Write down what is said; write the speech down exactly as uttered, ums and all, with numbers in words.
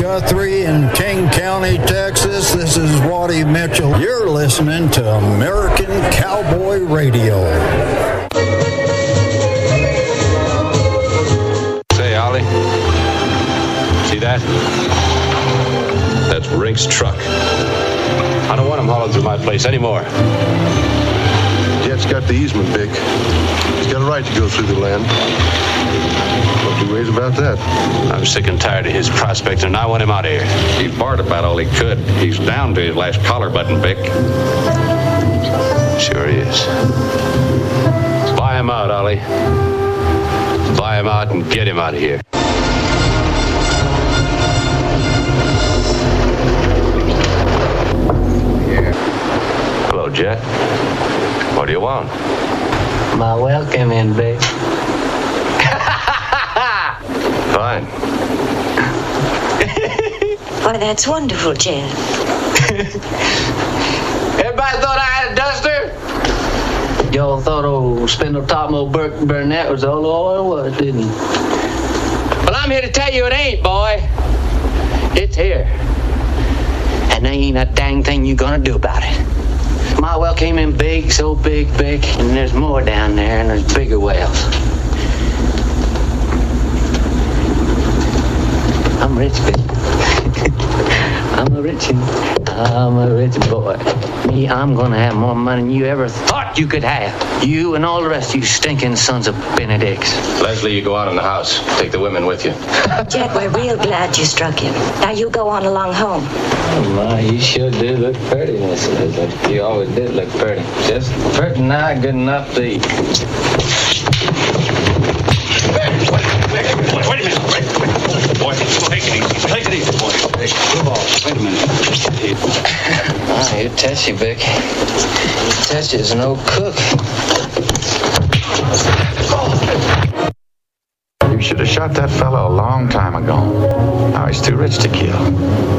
Guthrie in King County, Texas. This is Waddy Mitchell. You're listening to American Cowboy Radio. Say, Ollie, see that? That's Rink's truck. I don't want him hauling through my place anymore. Jet's got the easement, Vic. He's got a right to go through the land. No two ways about that. I'm sick and tired of his prospecting, and I want him out of here. He barred about all he could. He's down to his last collar button, Vic. Sure he is. Buy him out, Ollie. Buy him out and get him out of here. Hello, Jet. What do you want? My welcome in, Vic. Fine. Why, that's wonderful, Jet. Everybody thought I had a duster? Y'all thought old Spindle Top Mo Burke Burnett was all oil was, didn't you? Well, I'm here to tell you it ain't, boy. It's here. And there ain't a dang thing you gonna do about it. My well came in big, so big, big, and there's more down there, and there's bigger wells. I'm rich, baby. I'm a rich one. I'm a rich boy. Me, I'm gonna have more money than you ever thought you could have. You and all the rest of you stinking sons of Benedicts. Leslie, you go out in the house. Take the women with you. Jet, we're real glad you struck him. Now you go on along home. Oh my, you sure did look pretty, Miss Leslie. You always did look pretty. Just pretty not good enough to eat. Wait, wait, wait a minute. Wait, wait. Boy, take it easy. Take it easy, boy. Move on. Wait a minute. Ah, you Tessie, Vic. Tessie is an old cook. You should have shot that fellow a long time ago. Now he's too rich to kill.